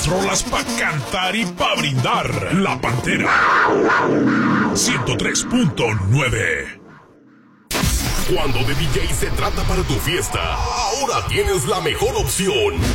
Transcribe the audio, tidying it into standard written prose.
rolas pa' cantar y pa' brindar. La Pantera 103.9. Cuando de DJ se trata para tu fiesta, ahora tienes la mejor opción.